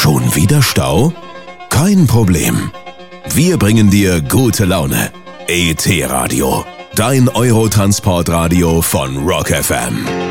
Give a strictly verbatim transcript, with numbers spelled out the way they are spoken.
Schon wieder Stau? Kein Problem. Wir bringen dir gute Laune. E T Radio, dein Eurotransportradio von Rock F M.